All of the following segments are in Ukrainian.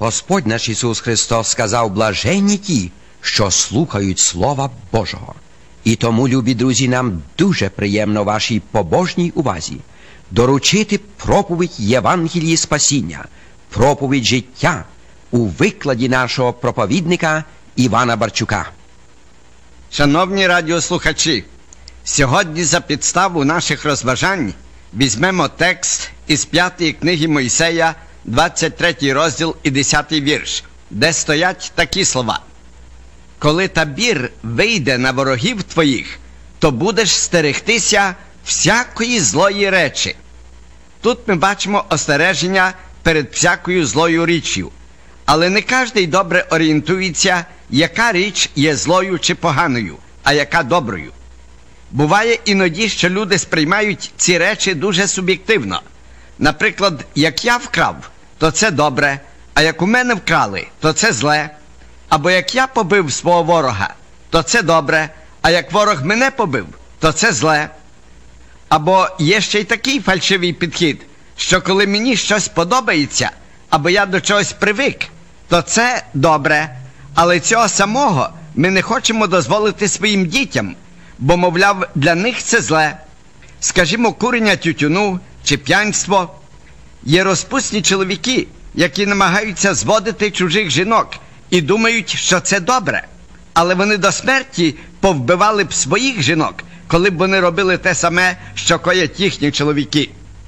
Господь наш Ісус Христос сказав: блаженні ті, що слухають Слова Божого. І тому, любі друзі, нам дуже приємно вашій побожній увазі доручити проповідь Євангелії спасіння, проповідь життя у викладі нашого проповідника Івана Барчука. Шановні радіослухачі, сьогодні за підставу наших розважань візьмемо текст із 5 книги Мойсея, 23 розділ і 10 вірш, де стоять такі слова: «Коли табір вийде на ворогів твоїх, то будеш стерегтися всякої злої речі». Тут ми бачимо остереження перед всякою злою річчю. Але не кожний добре орієнтується, яка річ є злою чи поганою, а яка доброю. Буває іноді, що люди сприймають ці речі дуже суб'єктивно. Наприклад, як я вкрав, то це добре, а як у мене вкрали, то це зле. Або як я побив свого ворога, то це добре, а як ворог мене побив, то це зле. Або є ще й такий фальшивий підхід, що коли мені щось подобається, або я до чогось привик, то це добре, але цього самого ми не хочемо дозволити своїм дітям, бо, мовляв, для них це зле. Скажімо, курення тютюну чи п'янство. Є розпусні чоловіки, які намагаються зводити чужих жінок і думають, що це добре, але вони до смерті повбивали б своїх жінок, коли б вони робили те саме, що коять їхні чоловіки.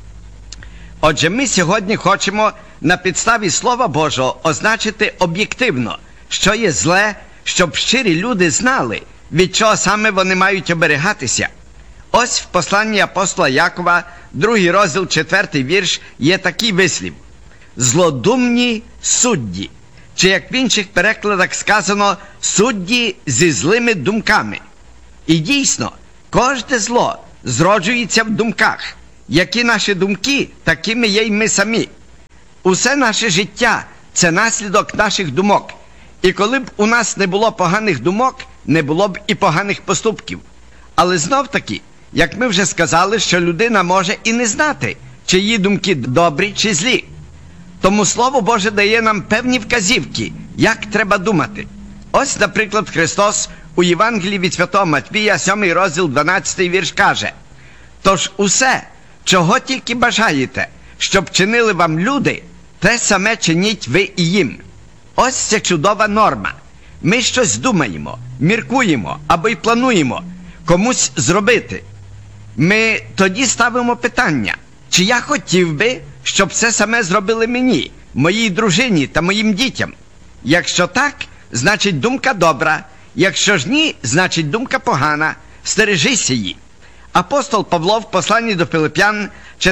Отже, ми сьогодні хочемо на підставі Слова Божого означити об'єктивно, що є зле, щоб щирі люди знали, від чого саме вони мають оберігатися. Ось в посланні апостола Якова, 2 розділ, 4 вірш, є такий вислів: «Злодумні судді», чи, як в інших перекладах сказано, «судді зі злими думками». І дійсно, кожне зло зроджується в думках. Які наші думки, такими є й ми самі. Усе наше життя – це наслідок наших думок. І коли б у нас не було поганих думок, не було б і поганих поступків. Але знов-таки, як ми вже сказали, що людина може і не знати, чи її думки добрі чи злі. Тому Слово Боже дає нам певні вказівки, як треба думати. Ось, наприклад, Христос у Євангелії від Святого Матвія, 7 розділ, 12 вірш каже: «Тож усе, чого тільки бажаєте, щоб чинили вам люди, те саме чиніть ви і їм». Ось це чудова норма. Ми щось думаємо, міркуємо або й плануємо комусь зробити. Ми тоді ставимо питання: чи я хотів би, щоб все саме зробили мені, моїй дружині та моїм дітям? Якщо так, значить думка добра. Якщо ж ні, значить думка погана. Стережися її. Апостол Павло в посланні до Филип'ян,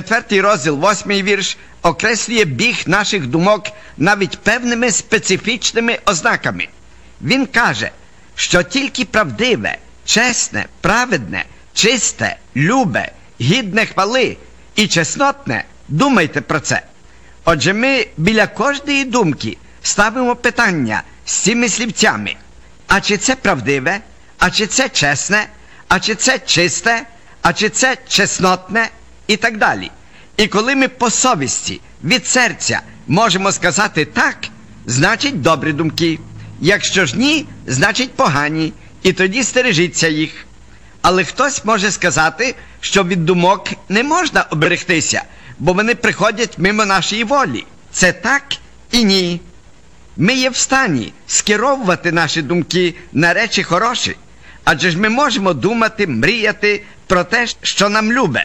4 розділ, 8 вірш, окреслює біг наших думок навіть певними специфічними ознаками. Він каже, що тільки правдиве, чесне, праведне, чисте, любе, гідне хвали і чеснотне, думайте про це. Отже, ми біля кожної думки ставимо питання з цими слівцями: а чи це правдиве, а чи це чесне, а чи це чисте, а чи це чеснотне і так далі. І коли ми по совісті, від серця можемо сказати так, значить добрі думки. Якщо ж ні, значить погані, і тоді стережіться їх. Але хтось може сказати, що від думок не можна оберегтися, бо вони приходять мимо нашої волі. Це так і ні. Ми є в стані скеровувати наші думки на речі хороші, адже ж ми можемо думати, мріяти про те, що нам любе.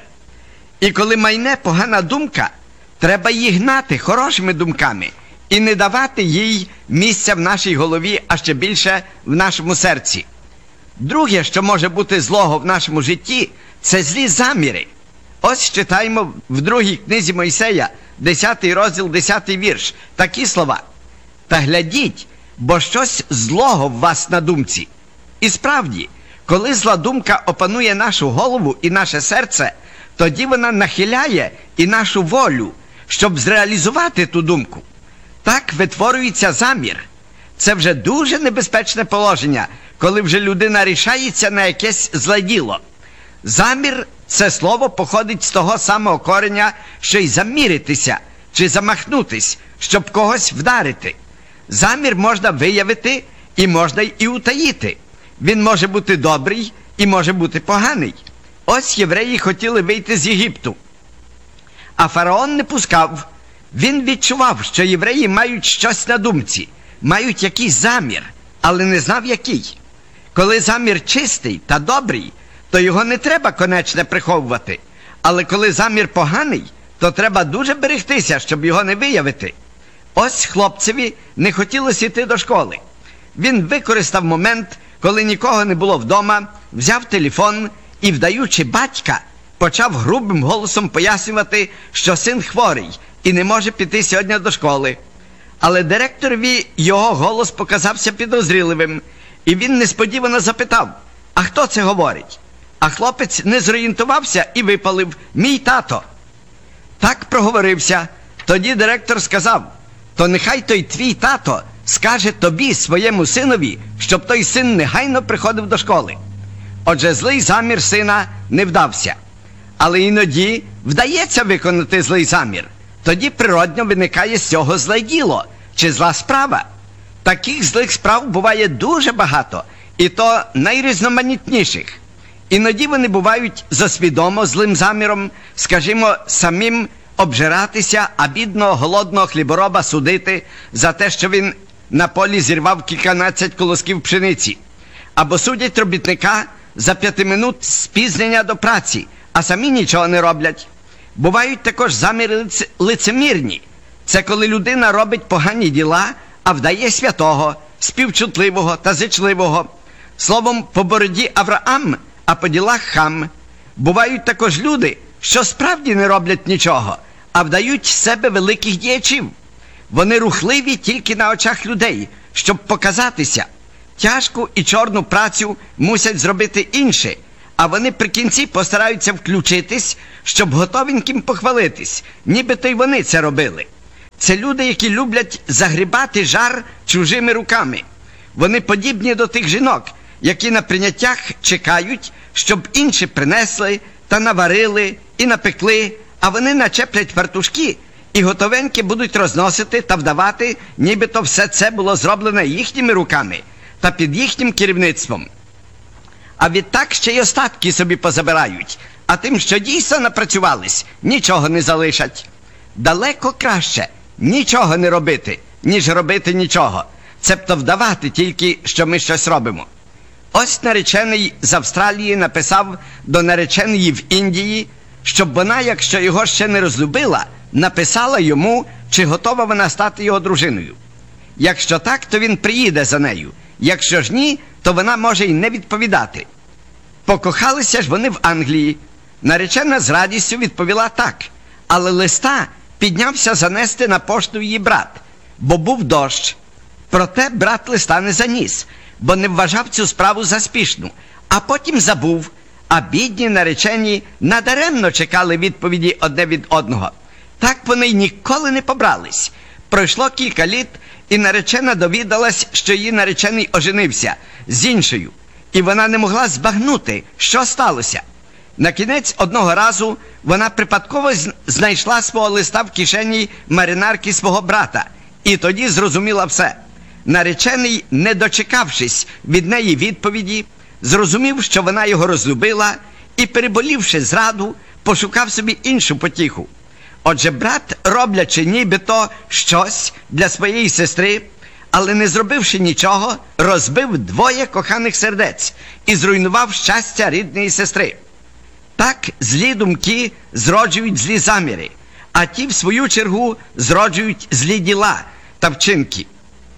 І коли майне погана думка, треба її гнати хорошими думками і не давати їй місця в нашій голові, а ще більше в нашому серці. Друге, що може бути злого в нашому житті, це злі заміри. Ось читаємо в 2 книзі Мойсея, 10 розділ, 10 вірш, такі слова: «Та глядіть, бо щось злого в вас на думці». І справді, коли зла думка опанує нашу голову і наше серце, тоді вона нахиляє і нашу волю, щоб зреалізувати ту думку. Так витворюється замір. Це вже дуже небезпечне положення, коли вже людина рішається на якесь зле діло. Замір – це слово походить з того самого кореня, що й заміритися, чи замахнутись, щоб когось вдарити. Замір можна виявити і можна і утаїти. Він може бути добрий і може бути поганий. Ось євреї хотіли вийти з Єгипту. А фараон не пускав. Він відчував, що євреї мають щось на думці, мають якийсь замір, але не знав який. Коли замір чистий та добрий, то його не треба конечно приховувати. Але коли замір поганий, то треба дуже берегтися, щоб його не виявити. Ось хлопцеві не хотілося йти до школи. Він використав момент, коли нікого не було вдома, взяв телефон і, вдаючи батька, почав грубим голосом пояснювати, що син хворий і не може піти сьогодні до школи. Але директорові його голос показався підозріливим, і він несподівано запитав: «А хто це говорить?» А хлопець не зорієнтувався і випалив: «Мій тато». Так проговорився. Тоді директор сказав: «То нехай той твій тато скаже тобі, своєму синові, щоб той син негайно приходив до школи». Отже, злий замір сина не вдався. Але іноді вдається виконати злий замір. Тоді природньо виникає з цього зле діло чи зла справа. Таких злих справ буває дуже багато, і то найрізноманітніших. Іноді вони бувають засвідомо злим заміром, скажімо, самим обжиратися, а бідного голодного хлібороба судити за те, що він на полі зірвав кільканадцять колосків пшениці. Або судять робітника за 5 минут спізнення до праці, а самі нічого не роблять. Бувають також заміри лицемірні. Це коли людина робить погані діла, а вдає святого, співчутливого та зичливого. Словом, по бороді Авраам, а по ділах хам. Бувають також люди, що справді не роблять нічого, а вдають з себе великих діячів. Вони рухливі тільки на очах людей, щоб показатися. Тяжку і чорну працю мусять зробити інші, а вони при кінці постараються включитись, щоб готовеньким похвалитись, нібито й вони це робили. Це люди, які люблять загрібати жар чужими руками. Вони подібні до тих жінок, які на прийняттях чекають, щоб інші принесли та наварили і напекли, а вони начеплять фартушки і готовенькі будуть розносити та вдавати, нібито все це було зроблено їхніми руками та під їхнім керівництвом. А відтак ще й остатки собі позабирають, а тим, що дійсно напрацювались, нічого не залишать. Далеко краще нічого не робити, ніж робити нічого, цебто вдавати тільки, що ми щось робимо. Ось наречений з Австралії написав до нареченої в Індії, щоб вона, якщо його ще не розлюбила, написала йому, чи готова вона стати його дружиною. Якщо так, то він приїде за нею. Якщо ж ні, то вона може й не відповідати. Покохалися ж вони в Англії. Наречена з радістю відповіла так, але листа піднявся занести на пошту її брат, бо був дощ. Проте брат листа не заніс, бо не вважав цю справу за спішну, а потім забув, а бідні наречені надаремно чекали відповіді одне від одного. Так вони й ніколи не побрались. Пройшло кілька літ, і наречена довідалась, що її наречений оженився з іншою, і вона не могла збагнути, що сталося. Накінець одного разу вона припадково знайшла свого листа в кишені маринарки свого брата, і тоді зрозуміла все. Наречений, не дочекавшись від неї відповіді, зрозумів, що вона його розлюбила, і, переболівши зраду, пошукав собі іншу потіху. Отже, брат, роблячи нібито щось для своєї сестри, але не зробивши нічого, розбив 2 коханих сердець і зруйнував щастя рідної сестри. Так злі думки зроджують злі заміри, а ті, в свою чергу, зроджують злі діла та вчинки.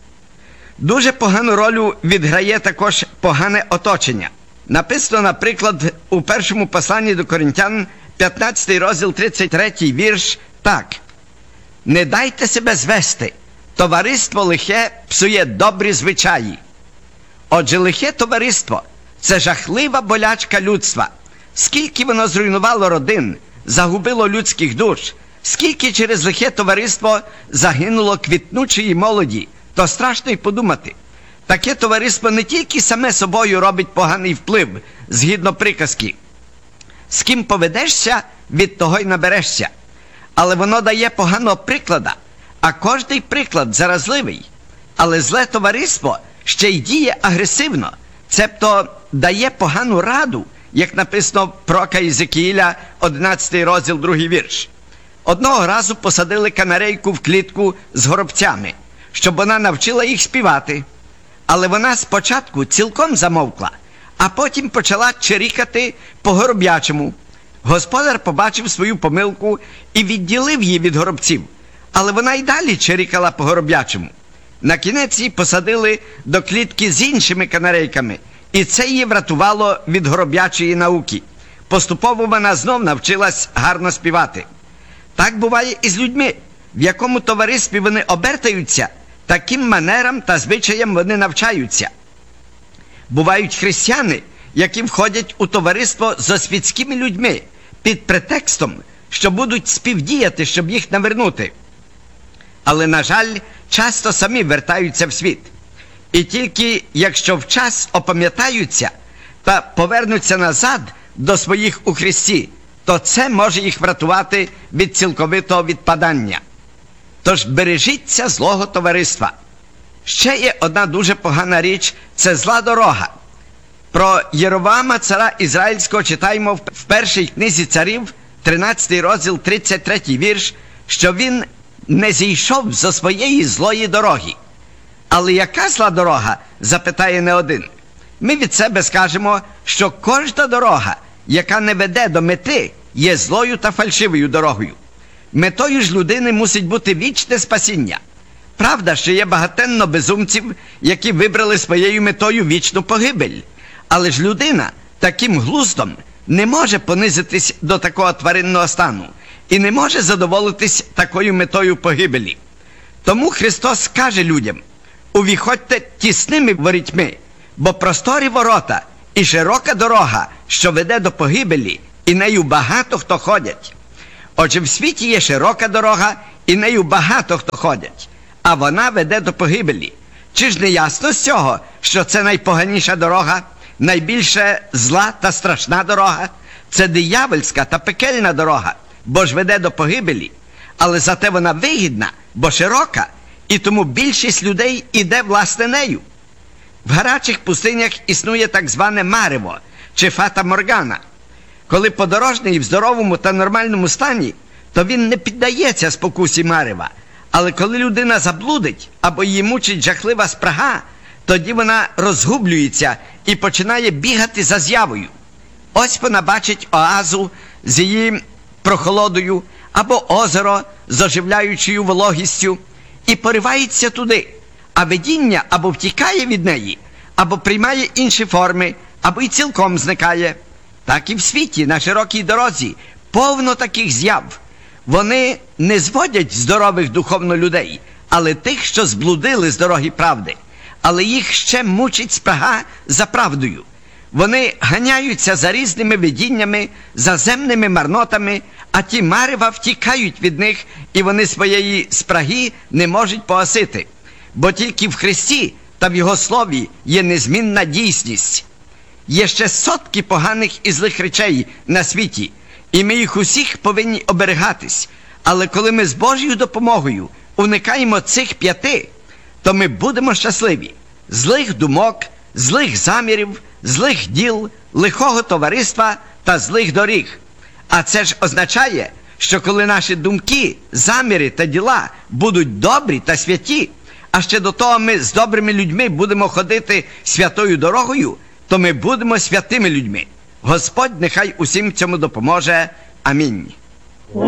Дуже погану роль відграє також погане оточення. Написано, наприклад, у першому посланні до Коринтян, 15 розділ, 33 вірш, так: «Не дайте себе звести, товариство лихе псує добрі звичаї». Отже, лихе товариство – це жахлива болячка людства. Скільки воно зруйнувало родин, загубило людських душ, скільки через лихе товариство загинуло квітнучої молоді, то страшно й подумати. Таке товариство не тільки саме собою робить поганий вплив, згідно приказки «З ким поведешся, від того й наберешся», але воно дає поганого приклада, а кожний приклад заразливий. Але зле товариство ще й діє агресивно, цебто дає погану раду, як написано в пророка Єзекіїля, 11 розділ, 2 вірш. Одного разу посадили канарейку в клітку з горобцями, щоб вона навчила їх співати. Але вона спочатку цілком замовкла, а потім почала чирікати по гороб'ячому. Господар побачив свою помилку і відділив її від горобців, але вона й далі чирікала по гороб'ячому. На кінець її посадили до клітки з іншими канарейками, і це її врятувало від гороб'ячої науки. Поступово вона знов навчилась гарно співати. Так буває і з людьми. В якому товаристві вони обертаються, таким манерам та звичаям вони навчаються. Бувають християни, які входять у товариство з світськими людьми під претекстом, що будуть співдіяти, щоб їх навернути. Але, на жаль, часто самі вертаються в світ. І тільки якщо вчас опам'ятаються та повернуться назад до своїх у Христі, то це може їх врятувати від цілковитого відпадання. Тож бережіться злого товариства. Ще є одна дуже погана річ – це зла дорога. Про Єровоама, царя Ізраїльського, читаємо в першій книзі царів, 13 розділ, 33 вірш, що він не зійшов зо своєї злої дороги. Але яка зла дорога? Запитає не один. Ми від себе скажемо, що кожна дорога, яка не веде до мети, є злою та фальшивою дорогою. Метою ж людини мусить бути вічне спасіння. Правда, що є багатенно безумців, які вибрали своєю метою вічну погибель. Але ж людина таким глуздом не може понизитись до такого тваринного стану і не може задоволитись такою метою погибелі. Тому Христос каже людям: увіходьте тісними ворітьми, бо просторі ворота і широка дорога, що веде до погибелі, і нею багато хто ходять. Отже, в світі є широка дорога, і нею багато хто ходять, а вона веде до погибелі. Чи ж не ясно з цього, що це найпоганіша дорога, найбільше зла та страшна дорога? Це диявольська та пекельна дорога, бо ж веде до погибелі. Але зате вона вигідна, бо широка, і тому більшість людей іде власне нею. В гарячих пустинях існує так зване марево, чи фата-моргана. Коли подорожний в здоровому та нормальному стані, то він не піддається спокусі марева. Але коли людина заблудить або її мучить жахлива спрага, тоді вона розгублюється і починає бігати за з'явою. Ось вона бачить оазу з її прохолодою або озеро з оживляючою вологістю і поривається туди, а видіння або втікає від неї, або приймає інші форми, або й цілком зникає. Так і в світі, на широкій дорозі, повно таких з'яв. Вони не зводять здорових духовно людей, але тих, що зблудили з дороги правди. Але їх ще мучить спрага за правдою. Вони ганяються за різними видіннями, за земними марнотами, а ті марева втікають від них, і вони своєї спраги не можуть погасити. Бо тільки в Христі та в Його Слові є незмінна дійсність. Є ще сотки поганих і злих речей на світі, і ми їх усіх повинні оберігатись. Але коли ми з Божою допомогою уникаємо цих 5, то ми будемо щасливі. Злих думок, злих замірів, злих діл, лихого товариства та злих доріг. А це ж означає, що коли наші думки, заміри та діла будуть добрі та святі, а ще до того ми з добрими людьми будемо ходити святою дорогою, то ми будемо святими людьми. Господь нехай усім цьому допоможе. Амінь.